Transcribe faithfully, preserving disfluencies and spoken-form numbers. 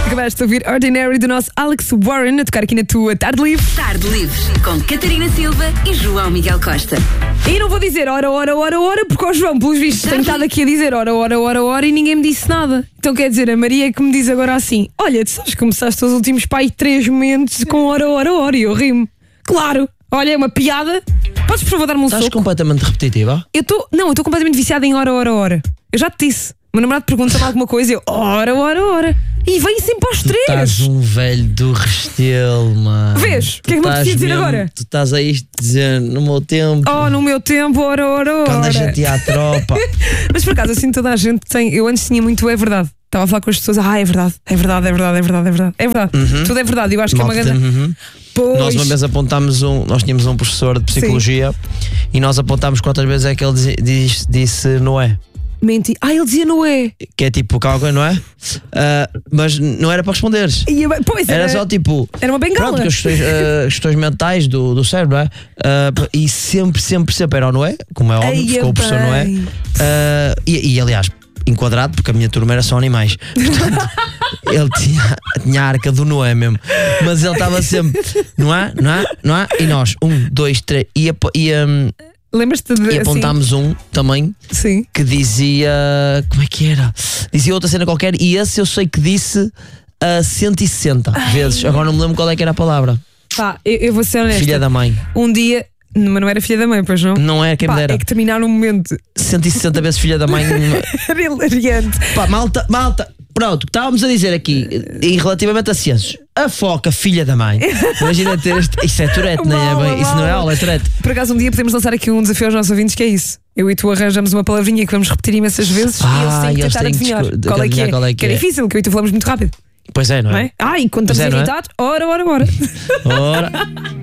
Acabaste de ouvir Ordinary do nosso Alex Warren a tocar aqui na tua Tarde Livre. Tarde Livre, com Catarina Silva e João Miguel Costa. E não vou dizer hora, hora, hora, hora, porque o João, pelos vistos, tem estado aqui a dizer hora, hora, hora, hora e ninguém me disse nada. Então quer dizer, a Maria é que me diz agora assim: olha, tu sabes que começaste os últimos pai três momentos com hora, hora, hora, e eu rimo. Claro, olha, é uma piada. Podes por favor dar-me um Estás soco? completamente repetitiva? Eu estou, não, eu estou completamente viciada em hora, hora, hora. Eu já te disse. O meu namorado pergunta-me alguma coisa e eu, hora, hora, hora. E vem sempre aos Tu três. estás um velho do Restelo, mano. Vês? O que é que me estás apetecia dizer mesmo- agora? Tu estás a isto dizer no meu tempo. Oh, no meu tempo, hora, hora, Quando a hora. gente ia à tropa. Mas por acaso, assim, toda a gente tem. Eu antes tinha muito, é verdade. Estava a falar com as pessoas, ah, é verdade, é verdade, é verdade, é verdade, é verdade. É verdade. Uhum. Tudo é verdade. Eu acho que Malta, é uma grande. uhum. Pois. Nós uma vez apontámos um. Nós tínhamos um professor de psicologia e nós apontámos quantas vezes é que ele diz- diz- disse Noé. Menti. Ah, ele dizia Noé. Que é tipo calma, não é? Ah, mas não era para responderes. E eu- Pois Era era. só tipo. Era uma bengala. Pronto, que as questões, ah, as questões mentais do, do cérebro, não é? Ah, e sempre, sempre, sempre era o Noé, como é óbvio, Eia ficou o professor Noé. bem. Ah, e, e aliás, enquadrado, porque a minha turma era só animais. Portanto, ele tinha, tinha a arca do Noé mesmo. Mas ele estava sempre, não é? Não é? Não é? E nós, um, dois, três, e, apo- e, um, Lembras-te de. e apontámos um também Assim? Sim. que dizia. Como é que era? Dizia outra cena qualquer, e esse eu sei que disse a cento e sessenta vezes. Agora não me lembro qual é que era a palavra. Pá, eu, eu vou ser honesta. Filha da mãe. Um dia. Mas não era filha da mãe, pois não? Não é quem Pá, me dera. é que terminar um momento. cento e sessenta vezes filha da mãe. Era hilariante. Pá, malta, malta. Pronto, o que estávamos a dizer aqui, e relativamente a ciências, a foca, filha da mãe. Imagina ter este. Isso é Tourette, não é? Mala, Bem, isso não é mala. aula, é Tourette. Por acaso, um dia podemos lançar aqui um desafio aos nossos ouvintes, que é isso. Eu e tu arranjamos uma palavrinha que vamos repetir imensas vezes Ah, e eles têm que e eles tentar têm que adivinhar desco- qual é que adivinhar é. qual é que é é. difícil, que eu e tu falamos muito rápido. Pois é, não Não é? é? Ah, e quando Pois estamos é, não é? irritados, ora, ora, ora. Ora.